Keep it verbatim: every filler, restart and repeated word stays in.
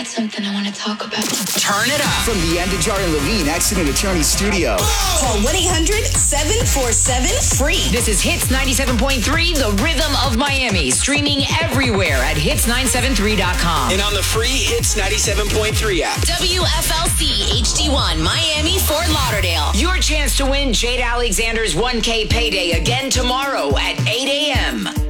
something I want to talk about. Turn it up. From the Andajar and Levine Accident Attorney Studio. Call one eight hundred seven four seven free. This is Hits ninety-seven point three, the rhythm of Miami. Streaming everywhere at hits nine seven three dot com. And on the free Hits ninety-seven point three app. W F L C H D one, Miami, Fort Lauderdale. Your chance to win Jade Alexander's one K payday again tomorrow at eight a.m.